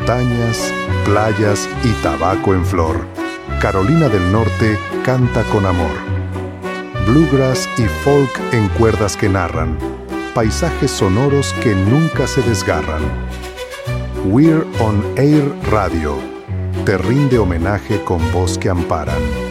montañas, playas y tabaco en flor, Carolina del Norte canta con amor. Bluegrass y folk en cuerdas que narran, paisajes sonoros que nunca se desgarran. We're on Air Radio te rinde homenaje con voz que amparan.